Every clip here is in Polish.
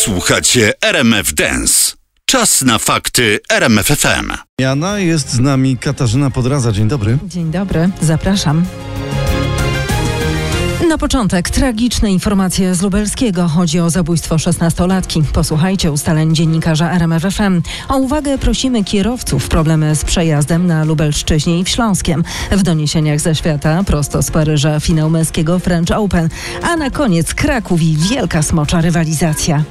Słuchacie RMF Dance. Czas na fakty RMF FM. Jana, jest z nami Katarzyna Podradza. Dzień dobry. Dzień dobry, zapraszam. Na początek tragiczne informacje z Lubelskiego. Chodzi o zabójstwo 16-latki. Posłuchajcie ustaleń dziennikarza RMF FM. O uwagę prosimy kierowców. Problemy z przejazdem na Lubelszczyźnie i w Śląskiem. W doniesieniach ze świata prosto z Paryża finał męskiego French Open. A na koniec Kraków i wielka smocza rywalizacja.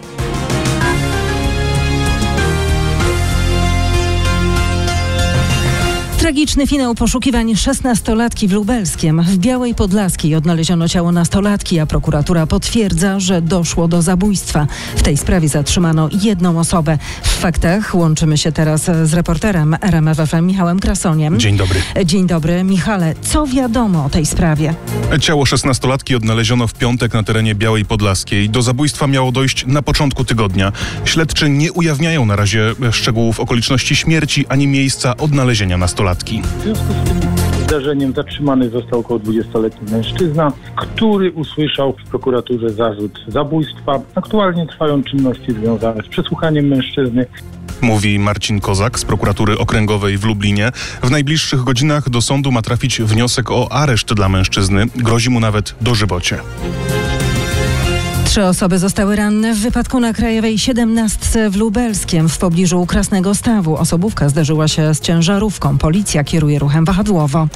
Tragiczny finał poszukiwań 16-latki w Lubelskiem. W Białej Podlaskiej odnaleziono ciało nastolatki, a prokuratura potwierdza, że doszło do zabójstwa. W tej sprawie zatrzymano jedną osobę. W faktach łączymy się teraz z reporterem RMF FM Michałem Krasoniem. Dzień dobry. Dzień dobry. Michale, co wiadomo o tej sprawie? Ciało 16-latki odnaleziono w piątek na terenie Białej Podlaskiej. Do zabójstwa miało dojść na początku tygodnia. Śledczy nie ujawniają na razie szczegółów okoliczności śmierci ani miejsca odnalezienia nastolatki. W związku z tym zdarzeniem zatrzymany został około 20-letni mężczyzna, który usłyszał w prokuraturze zarzut zabójstwa. Aktualnie trwają czynności związane z przesłuchaniem mężczyzny. Mówi Marcin Kozak z prokuratury okręgowej w Lublinie. W najbliższych godzinach do sądu ma trafić wniosek o areszt dla mężczyzny. Grozi mu nawet dożywocie. 3 osoby zostały ranne w wypadku na Krajowej 17 w Lubelskiem w pobliżu Krasnego Stawu. Osobówka zderzyła się z ciężarówką. Policja kieruje ruchem wahadłowo.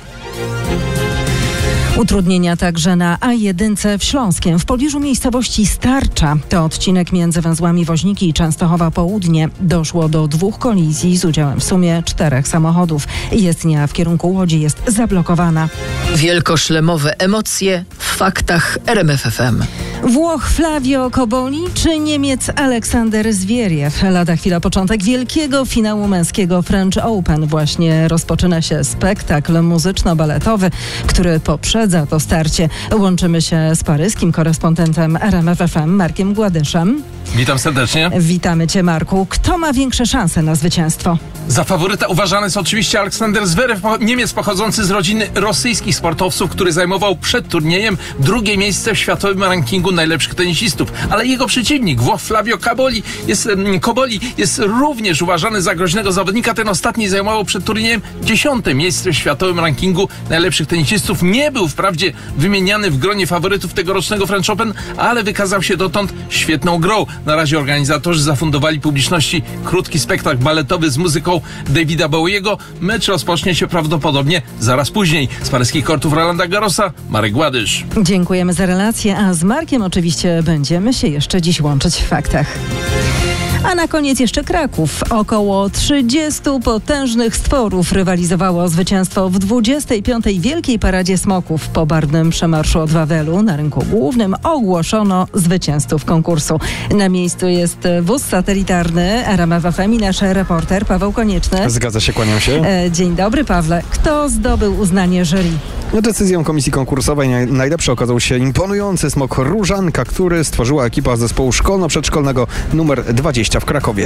Utrudnienia także na A1 w Śląskiem. W pobliżu miejscowości Starcza, to odcinek między węzłami Woźniki i Częstochowa Południe, doszło do 2 kolizji z udziałem w sumie 4 samochodów. Jezdnia w kierunku Łodzi jest zablokowana. Wielkoszlemowe emocje w faktach RMF FM. Włoch Flavio Cobolli czy Niemiec Aleksander Zwieriew? Lada chwila początek wielkiego finału męskiego French Open. Właśnie rozpoczyna się spektakl muzyczno-baletowy, który poprzedza to starcie. Łączymy się z paryskim korespondentem RMF FM Markiem Gładyszem. Witam serdecznie. Witamy Cię, Marku. Kto ma większe szanse na zwycięstwo? Za faworyta uważany jest oczywiście Aleksander Zverev, Niemiec pochodzący z rodziny rosyjskich sportowców, który zajmował przed turniejem 2. miejsce w światowym rankingu najlepszych tenisistów. Ale jego przeciwnik, Włoch Flavio Cobolli, jest również uważany za groźnego zawodnika. Ten ostatni zajmował przed turniejem 10. miejsce w światowym rankingu najlepszych tenisistów. Nie był wprawdzie wymieniany w gronie faworytów tegorocznego French Open, ale wykazał się dotąd świetną grą. Na razie organizatorzy zafundowali publiczności krótki spektakl baletowy z muzyką Davida Bowiego. Mecz rozpocznie się prawdopodobnie zaraz później. Z paryskich kortów Rolanda Garrosa, Marek Gładysz. Dziękujemy za relację, a z Markiem oczywiście będziemy się jeszcze dziś łączyć w faktach. A na koniec jeszcze Kraków. Około 30 potężnych stworów rywalizowało o zwycięstwo w 25. Wielkiej Paradzie Smoków. Po barwnym przemarszu od Wawelu na rynku głównym ogłoszono zwycięzców konkursu. Na miejscu jest wóz satelitarny RMF FM i nasz reporter Paweł Konieczny. Zgadza się, kłaniam się. Dzień dobry, Pawle. Kto zdobył uznanie jury? Decyzją komisji konkursowej najlepszy okazał się imponujący smok Różanka, który stworzyła ekipa zespołu szkolno-przedszkolnego numer 20 w Krakowie.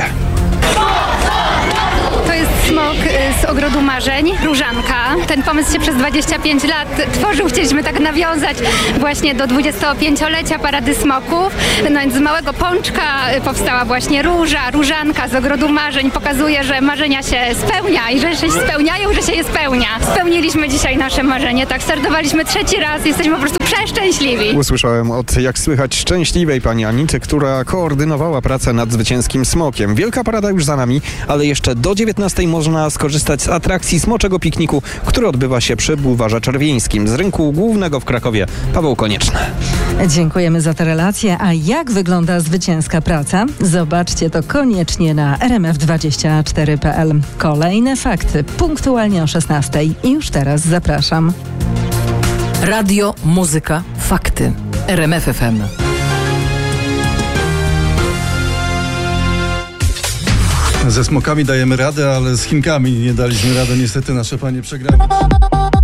To jest smok z Ogrodu Marzeń, Różanka. Ten pomysł się przez 25 lat tworzył. Chcieliśmy tak nawiązać właśnie do 25-lecia Parady Smoków. No więc z małego pączka powstała właśnie Różanka z Ogrodu Marzeń. Pokazuje, że marzenia się spełnia i że się spełniają, że się je spełnia. Spełniliśmy dzisiaj nasze marzenie. Tak, startowaliśmy 3. raz. Jesteśmy po prostu przeszczęśliwi. Usłyszałem od, jak słychać, szczęśliwej pani Anity, która koordynowała pracę nad zwycięskim smokiem. Wielka parada już za nami, ale jeszcze do 19 można skorzystać z atrakcji smoczego pikniku, który odbywa się przy Bulwarze Czerwieńskim. Z rynku głównego w Krakowie Paweł Konieczny. Dziękujemy za tę relację. A jak wygląda zwycięska praca? Zobaczcie to koniecznie na rmf24.pl. Kolejne fakty punktualnie o 16. I już teraz zapraszam. Radio, muzyka, fakty. RMF FM. Ze smokami dajemy radę, ale z Chinkami nie daliśmy rady. Niestety nasze panie przegrały.